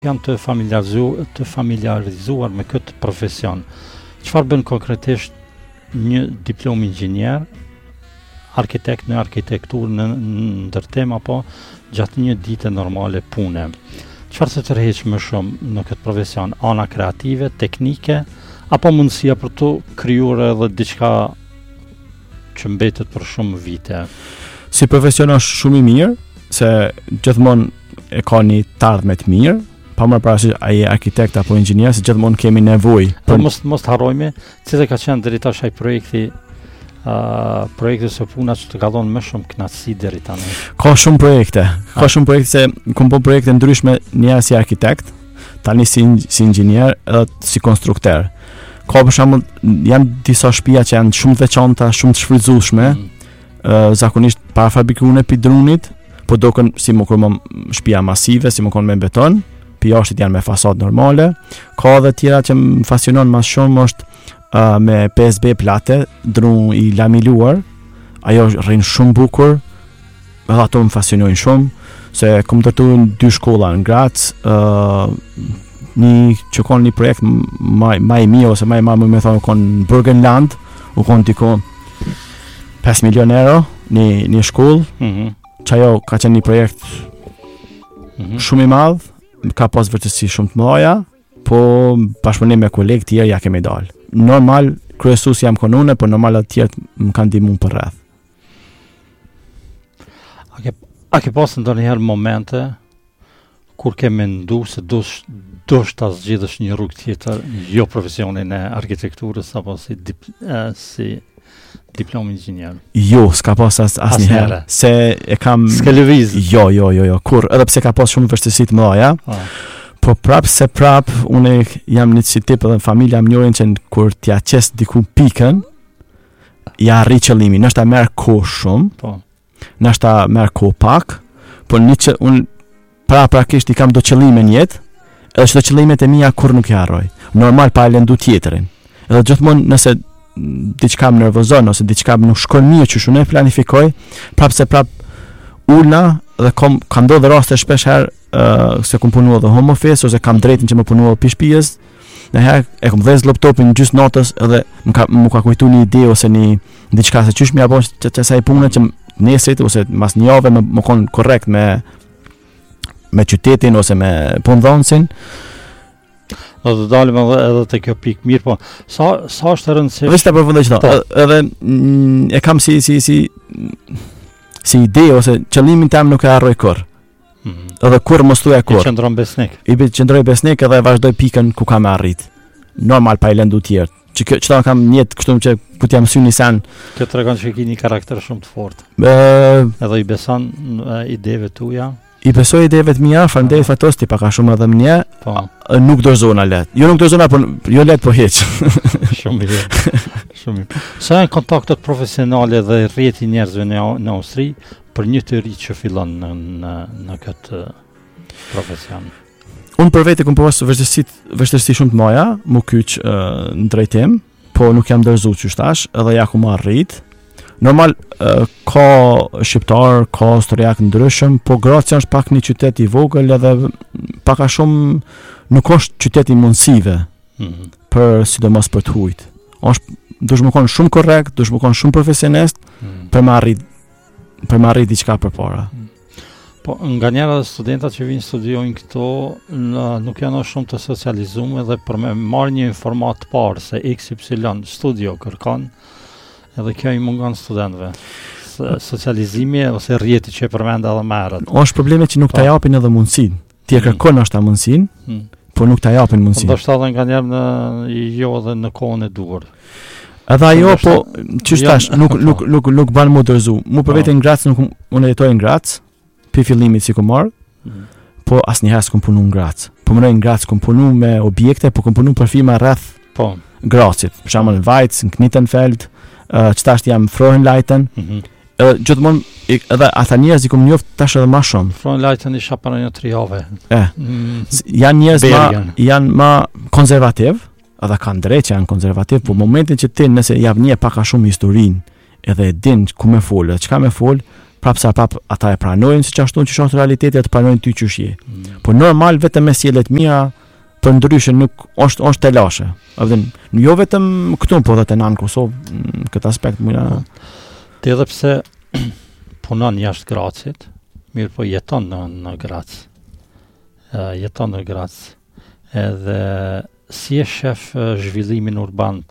Jam të familiarizuar me këtë profesion. Çfarë bën konkretisht një diplom inxhinier, arkitekt në arkitekturë në ndërtim apo gjatë një dite normale pune? Çfarë të tërheq më shumë në këtë profesion? Ana kreative, teknike, apo mundësia për të krijuar edhe diçka që mbetet për shumë vite? Si profesion është shumë i mirë, se gjithmonë e ka një tardhme të mirë, pa më parasysh ai arkitekt apo inxhinier, se gjithmonë kemi nevojë. Po mos harrojmë, se ka qenë deri tash ai projekti së puna që të ka dhënë më shumë kënaqësi deri tani. Ka shumë projekte se kam bërë projekte ndryshme, një si arkitekt, tani si inxhinier edhe si konstruktor. Ka për shembull janë disa shtëpia që janë shumë të veçanta, shumë të shfrytzueshme, zakonisht para fabrikuar pi drunit, po doken si më kurrë shtëpia masive, si më kon me beton, pi jashtit janë me fasadë normale. Ka edhe tjera që më fasionon më shumë është me PSB plate, drum i lamiluar. Ajo rrin shumë bukur. Edhe ato më fasionojnë shumë, se kam ndërtuar 2 shkolla në Graz, një që kanë një projekt më i mirë ose më më thonë kanë Burgenland, u kanë diku 5 milion euro një shkollë. Çajo ka qenë një projekt shumë i madh, ka pas vërtetësi shumë të mëdha, po bashkëpunim me kolegë tjerë ja kemi dalë. Normal, kryesues jam konune, po normal atë tjerë më kanë ndihmuar për rreth. A ke pas ndonjëherë momente kur ke menduar se do të zgjidhësh një rrugë tjetër, jo profesionin e arkitekturës apo si diplom inxhinier? Jo, s'ka pas asnjëherë. Se e kam s'ke lëviz. Jo, kur edhe pse ka pas shumë vështirësi të mëdha, po prap unë jam një si tip edhe familja më njërin që kur t'ja qes diku pikën, ja arri qëllimin. Nështë ta merr kohë shumë, nështë ta merr kohë pak, po unë prakisht i kam do qëllime në jetë, edhe çdo qëllimet e mia kur nuk i harroj. Normal pa e lëndu tjetrin. Edhe gjithmonë nëse diçka më nervozon ose diçka nuk shkon mirë që unë planifikoj, prap ulna dhe kam ndodhur raste shpesh herë se kam punuar dhe home office ose kam drejtin që më punuar pi shtëpis. Në herë e kam dhënë laptopin gjysmë natës edhe më ka kujtuar një ide ose një diçka se çysh më apo çesa e punën që nesrit ose mas një javë më kon korrekt me qytetin ose me punëdhënësin. Do të dalim edhe te kjo pikë mirë, po sa është e rëndësishme. Vetë ta përfundoj çdo. Edhe e kam si ide ose qëllimin tim nuk e harroj kurrë. Edhe kur mos thuaj kurrë. I qëndron besnik. I qëndroj besnik edhe vazhdoj pikën ku kam arrit. Normal pa i lëndu tjerë. Çdo kam një jetë kështu që ku t'jam syni sen. Kjo tregon se ke një karakter shumë të fortë. Edhe i beson ideve tuaja. I besoj ideve të mia, faleminderit fatos ti pak a shumë edhe më. Po. Nuk dorëzona let. Jo nuk dorëzona, por jo let po hiç. Shumë mirë. Shumë mirë. Sa janë kontaktet profesionale dhe rrjeti njerëzve në Austri për një të ri që fillon në këtë profesion? Unë për vete kam pasur vështirësi shumë të mëdha, më kyç në drejtim, po nuk jam dorëzuar çu tash, edhe ja ku më arrit. Normal ka shqiptar, ka historiak ndryshëm, po Gracia është pak një qytet i vogël edhe pak a shumë nuk është qytet i mundësive për sidomos për të hujt. Duhet më kon shumë korrekt, duhet më kon shumë profesionist për më arrit diçka përpara. Po nganjëherë studentat që vinë studiojnë këto nuk janë shumë të socializuar dhe për me marrë një informat të parë se XY studio kërkon, edhe kjo i mungon studentëve. Socializimi ose rrjeti që e përmend edhe më herët. Është problemi që nuk ta japin edhe mundësinë. Ti e kërkon ashta mundësinë, po nuk ta japin mundësinë. Ndoshta edhe nganjëherë jo edhe në kohën e duhur. Edhe ajo po çish tash nuk ban më dorëzu. Mu për veten në Graz unë jetoj në Graz, pi fillimit si kumar, po asnjëherë s'kam punuar në Graz. Po më në Graz kam punuar me objekte, po kam punuar për firma rreth Grazit. Për shembull në Vajc, në Knittenfeld, çtash jam Frohenleiten. Gjithmonë edhe ata njerëz i kam njoft tash edhe më shumë. Frohenleiten isha para një 3 javë. Janë njerëz janë më konservativ, edhe kanë drejt që janë konservativ, po momentin që ti nëse jap një pak a shumë historinë, edhe e din ku më fol, çka më fol, prap sa prap ata e pranojnë siç ashtu që është realiteti, atë pranojnë ty qysh je. Po normal vetëm me sjellje të mira, për ndryshe nuk është telashe. Jo vetëm këtu, po edhe në Kosovë në këtë aspekt mëna. Ti edhe pse punon jashtë Gracit, mirë po jeton në Grac. Jeton në Grac. Edhe si e shef zhvillimin urban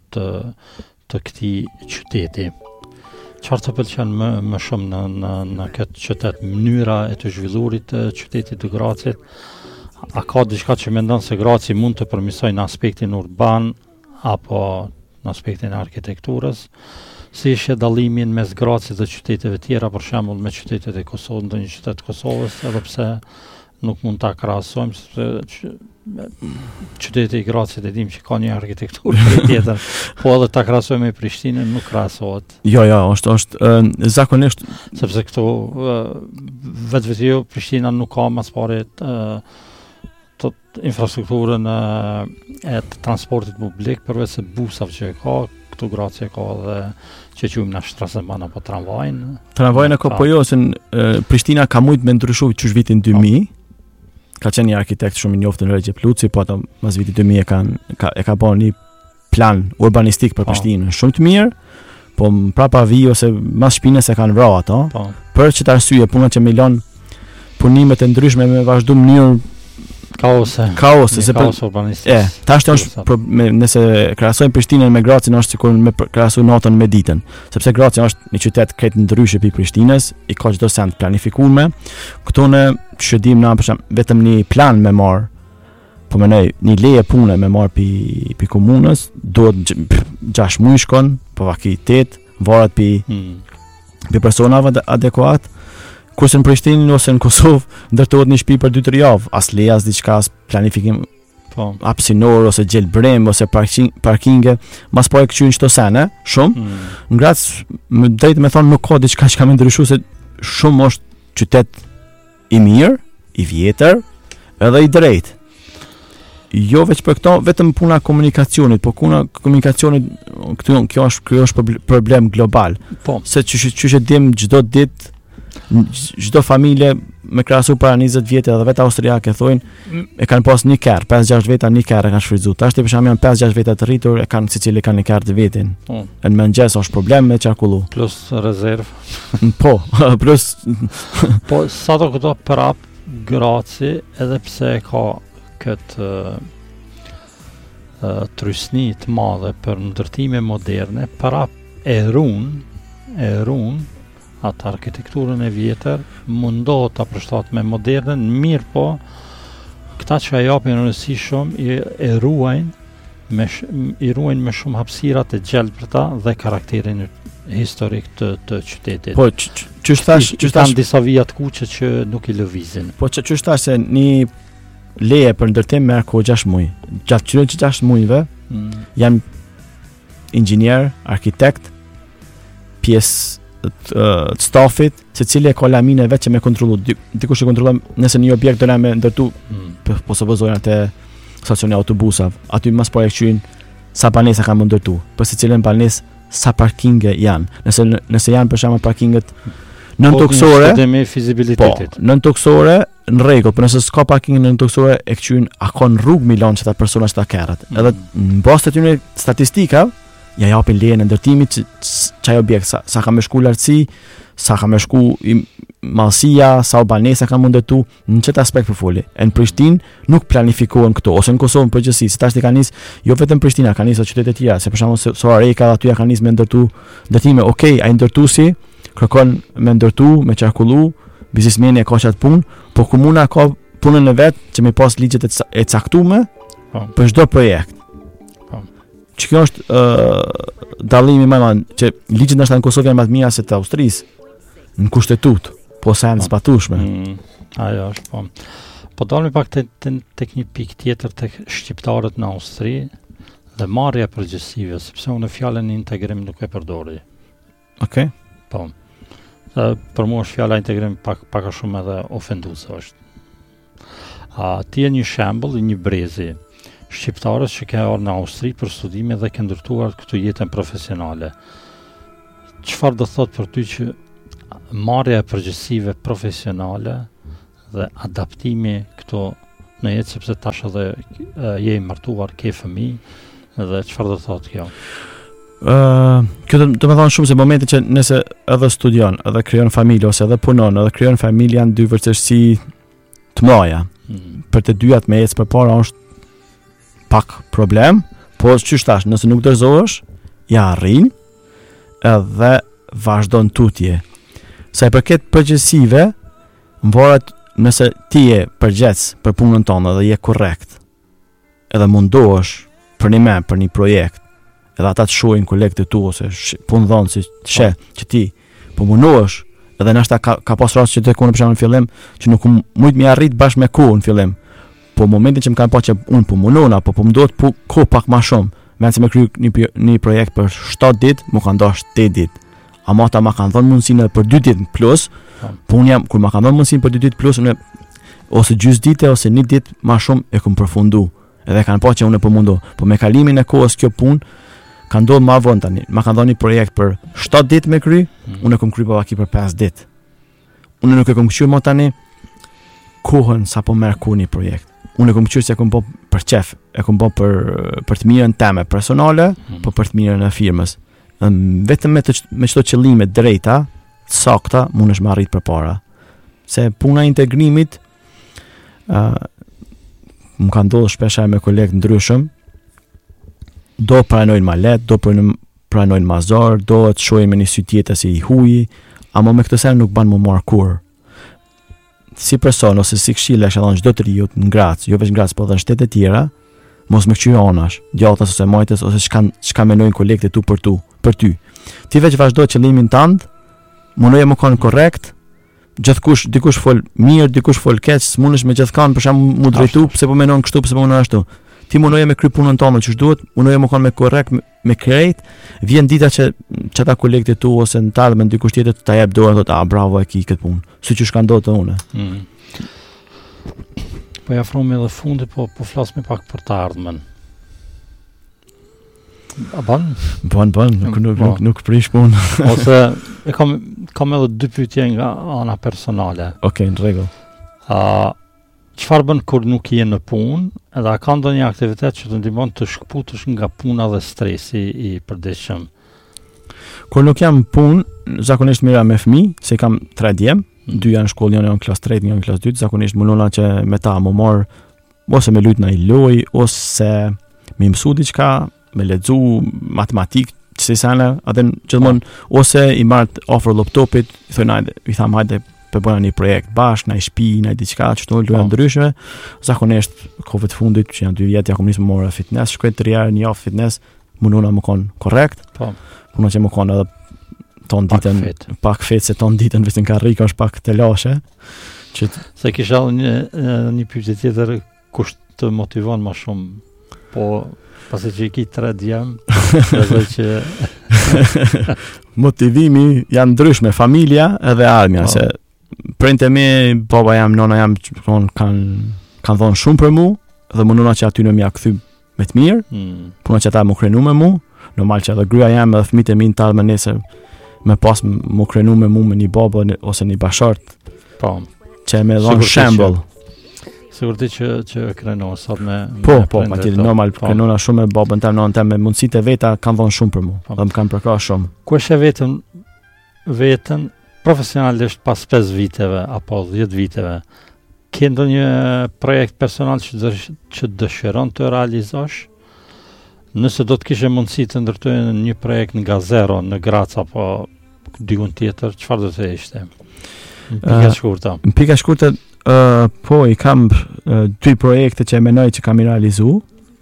të këtij qyteti. Çfarë të pëlqen më shumë në këtë qytet, mënyra e të zhvilluarit të qytetit të Gracit? A ka diçka që mendon se Graci mund të përmirësojë në aspektin urban apo në aspektin e arkitekturës? Si ishte dallimin mes Gracit dhe qyteteve tjera, për shembull me qytetet e Kosovës, ndonjë qytet të Kosovës, edhe pse nuk mund ta krahasojmë, sepse qyteti i Gracit e dim që ka një arkitekturë tjetër, po edhe ta krahasojmë me Prishtinën nuk krahasohet. Jo, është zakonisht sepse këtu vetë Prishtina nuk ka më pare infrastrukturën e transportit publik, përveç se busave që ka, këtu Gracia ka dhe që quajmë na Straßenbahn apo tramvajin. Tramvajin ka po jo, se Prishtina ka mujt me ndryshu që vitin 2000. Ka qenë një arkitekt shumë i njoftën Recep Luci, po ato mas vitit 2000 e ka bërë një plan urbanistik për Prishtinën, shumë të mirë, po prapa vi ose mas shpinës e kanë vrarë ato. Për çet arsye, puna që me lën punimet e ndryshme me vazhdu mënyrë kaose se kaos urbanistik. Tash është nëse krahasojmë Prishtinën me Gracin është sikur me krahasoj natën me ditën, sepse Gracia është një qytet krejt ndryshe pi Prishtinës, i ka çdo send planifikuar. Këtu ne shëdim na për shemb vetëm një plan me marr, po mendoj një leje pune me marr pi komunës, duhet 6 muaj shkon, po vaki 8, varet pi personave adekuat. Kurse në Prishtinë ose në Kosovë ndërtohet një shtëpi për 2-3 javë, as leje as diçka, as planifikim hapësinor ose gjelbrem ose parkinge, mas po e këqyn çdo sene, shumë. Në Grac, më drejt me thonë nuk ka diçka që ka më ndryshuar, se shumë është qytet i mirë, i vjetër, edhe i drejtë. Jo veç për këto, vetëm puna komunikacionit, po puna komunikacionit kjo është problem global. Se që dim çdo ditë çdo familje me krahasu para 20 vjetë edhe vetë austriake thojnë e kanë pas një kerr, 5-6 veta një kerr e kanë shfrytzuar. Tash për shkak janë 5-6 veta të rritur, e kanë secili kanë një kerr të vetin. Në mëngjes është problem me qarkullu. Plus rezerv. Po, plus po sa do këto prap Graci, edhe pse ka këtë trysni të madhe për ndërtime moderne, prap e run atë arkitekturën e vjetër, mundohet ta përshtat me modernën, mirë po, këta që e japin rëndësi shumë, i ruajnë me shumë hapësirat e gjelbërta dhe karakterin historik të qytetit. Po, që thash kanë disa vija të kuqe që nuk i lëvizin. Po, që thash se një leje për ndërtim merr ko 6 muaj. Gjatë këtyre 6 muajve janë inxhinier, arkitekt, pjesë të stafit, secili ka lamine vetë që me kontrollu. Dikush e kontrollon nëse një objekt do na me ndërtu, po supozojnë atë stacioni autobusave. Aty mas po e qyjnë sa banesa kanë ndërtu. Për secilën banesë sa parkinge janë. Nëse janë për shembull parkinget nën toksore, nën toksore në rregull, por nëse s'ka parking nën toksore e qyjnë a kanë rrugë milon që ta persona që ta kerrat. Edhe mbas të tyre statistika ja japin lejen e ndërtimit çaj objekt sa ka më shku lartësi, sa ka më shku mallësia, sa banesa ka mundëtu në çet aspekt për foli. Në Prishtinë nuk planifikohen këto, ose në Kosovë përgjithësi, se tash ti kanë nis jo vetëm Prishtina, kanë nis edhe qytete të tjera, se për shembull Soareka aty ja kanë nis me ndërtu ndërtime, okay, ai ndërtuesi kërkon me ndërtu, me qarkullu, biznesmeni e ka çat punë, po komuna ka punën e vet që me pas ligjet e caktuara për çdo projekt. Që kjo është dallimi më i madh, që ligjet ndoshta në Kosovë janë më të mira se të Austrisë në kushtetut, po sa janë zbatueshme. Ajo është po. Po dalmi pak tek një pikë tjetër tek shqiptarët në Austri dhe marrja e përgjegjësive, sepse unë fjalën integrim nuk e përdori. Okej. Po. Për mua është fjala integrim pak a shumë edhe ofenduese është. Ti je një shembull i një brezi shqiptarës që ka ardhur në Austri për studime dhe ka ndërtuar këtu jetën profesionale. Çfarë do thot për ty që marrja e përgjegjësive profesionale dhe adaptimi këto në jetë, sepse tash edhe je i martuar, ke fëmijë dhe çfarë do thotë kjo? Kjo do të thonë shumë se momente që nëse edhe studion, edhe krijon familje ose edhe punon, edhe krijon familje janë dy vërtetësi të mëdha. Për të dyat me ecë përpara është pak problem, po ç'është tash, nëse nuk dorëzohesh, ja arrin edhe vazhdon tutje. Sa i përket përgjegjësive, mvaret nëse ti je përgjegjës për punën tonë dhe je korrekt, edhe mundohesh për një projekt, edhe ata të shohin kolegët e tu ose punë dhonë si që ti po mundohesh, edhe nashta ka pas rast që të ku në përshembull në fillim që nuk mujt mi arrit bashkë me kohën në fillim. Po momentin që më kanë pa që unë po mundona, po më duhet kohë pak më shumë. Menë se me kry një projekt për 7 ditë, më kanë dash 8 ditë. Ama ata ma kanë dhënë mundësinë për 2 ditë plus, po unë jam kur ma kanë dhënë mundësinë për 2 ditë plus, unë ose gjys dite ose 1 ditë më shumë e kam përfundu. Edhe kanë pa që unë po mundu. Po me kalimin e kohës kjo punë ka ndodhur më vonë tani. Ma kanë dhënë një projekt për 7 ditë me kry, unë e kam kry pavaki për 5 ditë. Unë nuk e kam këshuar më tani kohën sa po merr ku një projekt. Unë e kam këshuar se e kam po për qef, e kam po për të mirën teme personale, po për të mirën e firmës. Vetëm me çdo qëllime drejta, sakta, mundesh me arrit përpara. Se puna e integrimit më ka ndodhur shpesh me kolegë ndryshëm, do pranojnë ma let, do pranojnë ma zor, do të shohin me një sy tjetër si i huji, ama me këtë sen nuk ban më marr kur. Si person ose si këshilla që dhënë çdo të riut në Graz, jo vetëm Graz, po edhe në shtete tjera, mos më kçyj anash, djathtas ose majtës ose çka mendojnë kolegët e tu për ty. Ti veç vazhdo qëllimin tënd, mundoje më kanë korrekt, dikush fol mirë, dikush fol keq, s'mundesh me gjithkan për shembull mu drejtu pse po mendon kështu, pse po mendon ashtu. Ti mundoje me kry punën tënde që duhet, mundoje më kanë me korrekt, me krejt, vjen dita që çata kolegët e tu ose në talë me dikush tjetër ta jep dorën, thotë, bravo e ki këtë punë. Siç u shka ndodhur unë. Po ja afrohemi edhe fundi, po flas me pak për të ardhmen. A ban? Ban, nuk prish punë. Ose e kam edhe 2 pyetje nga ana personale. Okej, në rregull. Çfarë bën kur nuk je në punë, edhe a ka ndonjë aktivitet që të ndihmon të shkputesh nga puna dhe stresi i përditshëm? Kur nuk jam punë, zakonisht mira me fëmijë, se kam 3 djem, 2 janë në shkollë, janë në klasë 3, janë në klasë 2, zakonisht mundona që me ta më marr ose me lut në lojë ose me mësu diçka, me lexu matematik, si sana, atë gjithmonë ose i marr ofër laptopit, i tham hajde për bëna një projekt bashkë, në shtëpi, në diçka që të luajmë ndryshme. Zakonisht kohëve të fundit që janë 2 vjet ja kam nisur morë fitness, shkoj të rjarë një javë fitness, mundona më kon korrekt. Po. Punon që më kon edhe ton ditën pak fet se ton ditën vetëm ka rrika është pak të lashe. Që se kisha një pyetje tjetër, kush të motivon më shumë? Po pasi që i ki 3 djem, edhe që motivimi janë ndryshme, familja edhe armja, se printe mi, baba jam, nona jam, kanë thonë shumë për mu, dhe më nona që aty në mja këthy me të mirë, puna që ata më krenu me mu, normal që edhe gryja jam edhe fëmijët e mi në talë me nesër, me pas më krenu me mu me një baba ose një bashart, që me dhonë shembol. Sigur ti që krenon sot me Po, ma tjetë, normal, krenona shumë me babën tem, nonën tem, me mundësit e veta kanë dhonë shumë për mu, dhe më kanë përka shumë. Ku e veten profesionalisht pas 5 viteve apo 10 viteve, ke ndonjë projekt personal që dëshiron të realizosh? Nëse do të kishe mundësi të ndërtoje një projekt nga zero në Graz apo dikun tjetër, çfarë do të ishte? Në pika shkurta, po i kam 2 projekte që e menoj që kam i realizu.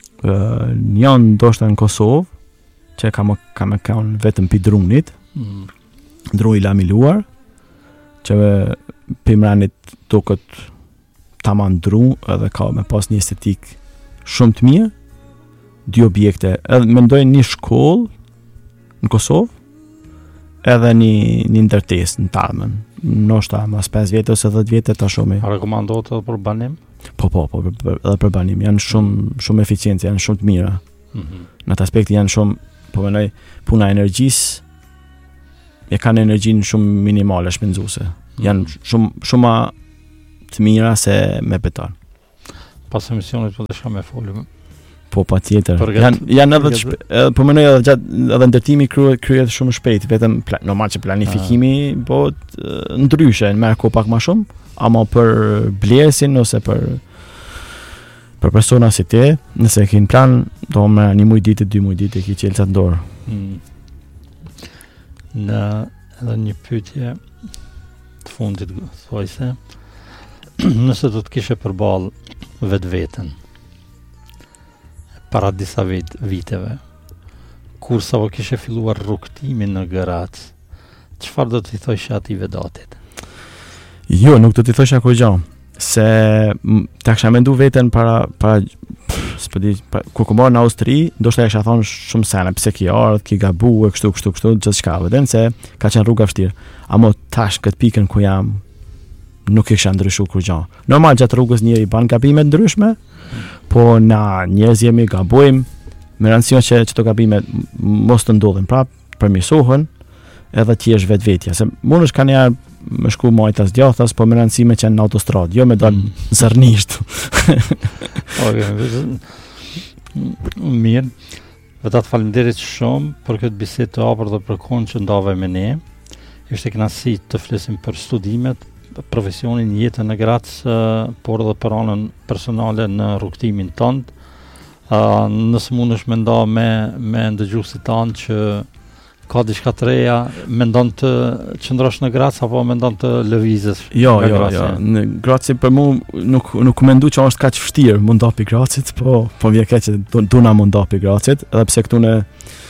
Janë ndoshta në Kosovë, që kam vetëm pi drunit. Dru i lamiluar, që pimranit duket tamam dru, edhe ka me pas një estetik shumë të mirë. 2 objekte, edhe mendoj një shkollë në Kosovë, edhe një ndërtesë në Talmën. Ndoshta mas 5 vjetë ose 10 vjetë ta shumë. A rekomandohet edhe për banim? Po, edhe për banim. Janë shumë eficientë, janë shumë të mira. Në atë aspekt janë shumë, po mendoj, puna e energjisë e kanë energjinë shumë minimale shpenzuese. Janë shumë ma të mira se me beton. Pas emisionit po desha me folum. Po patjetër. Janë edhe po mendoj edhe ndërtimi kryhet shumë shpejt, vetëm normal që planifikimi bëhet ndryshe, merr kohë pak më shumë, ama për blersin ose për persona si ti, nëse ke një plan, do më një muj ditë, 2 muj ditë ki qelca të dorë. Në edhe një pyetje të fundit thojse, nëse do të kishe përballë vetveten para disa viteve, kur sa po kishe filluar rrugtimin në Gërac, çfarë do t'i thoshe atij vedatit? Jo, nuk do t'i thosha kur gjë, se ta kisha mendu veten para kur kom në Austri, ndoshta isha thonë shumë sene, pse ki ardh, ki gabu e kështu, gjithçka, vetëm se ka qenë rruga vështirë. Amo tash këtë pikën ku jam, nuk kisha ndryshuar kur gjë. Normal gjatë rrugës njëri ban gabime ndryshme, po na njerëz jemi gabojmë, me rëndësinë që çdo gabime mos të ndodhin prap, përmirësohen, edhe ti jesh vetvetja, se mundesh kanë ja më shku majtas djathas, po me rëndësime që në autostradë, jo me dalë zërnisht. Mirë, vetat faleminderit shumë për këtë bisedë të hapur dhe për kohën që ndave me ne. Ishte kënaqësi të flesim për studimet, profesionin, jetën në Graz, por edhe për anën personale në rrugtimin tënd. Nëse mundesh me nda me ndëgjuesit tanë që ka diçka të reja, mendon të qëndrosh në Graz apo mendon të lëvizësh? Jo. Në Grazi për mua nuk mendu që është kaq vështirë mund ndapi Grazit, po vjen keq që duna mund ndapi Grazit, edhe pse këtu në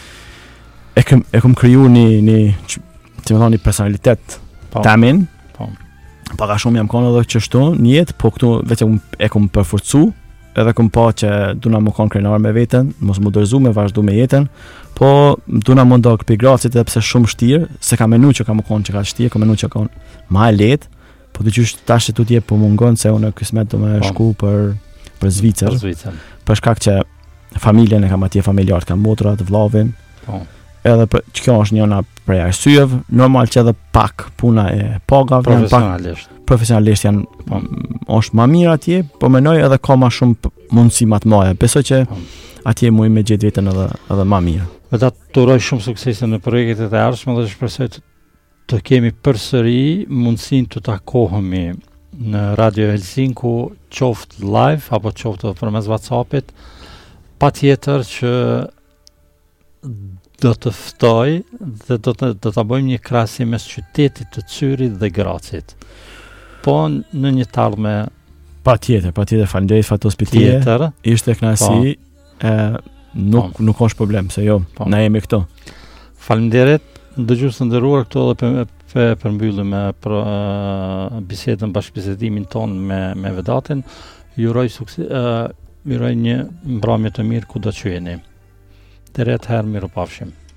e kam kriju një personalitet tamin. Paka shumë jam konë edhe qështu një jetë, po këtu vetë e kam përforcu, edhe kam pa që duna më konë krenar me veten, mos më dërzu me vazhdu me jetën, po duna më nda këpi Gracit edhe pse shumë shtirë, se ka menu që ka më konë që ka shtirë, ka menu që ka konë ma e letë, po të qysh tash që tu tje po mungon se unë kismet do me shku për Zvicër, për shkak që familjen e kam atje familjarët, kam motrat, vllavin, edhe që kjo është njëna prej arsyeve, normal që edhe pak puna e pagave, profesionalisht janë është ma mirë atje, po menoj edhe ka ma shumë mundësi ma të maja, besoj që atje muj me gjetë vetën edhe ma mirë. Vetat të uroj shumë suksese në projektet e ardhshme dhe shpresoj të kemi përsëri mundësinë të takohemi në Radio Helsinku, qoftë live apo qoftë përmes WhatsAppit, patjetër që do të ftoj dhe do ta bëjmë një krahasim mes qytetit të Zyrit dhe Gracit. Po në një tallme patjetër, faleminderit për hospitalitet. Ishte kënaqësi, nuk është problem, se jo, na jemi këtu. Faleminderit, dëgjues të nderuar, këtu edhe përmbyllim bisedën, bashkëbisedimin ton me Vedatin. Ju uroj një mbrëmje të mirë kudo që jeni. Deri atëherë, mirupafshim.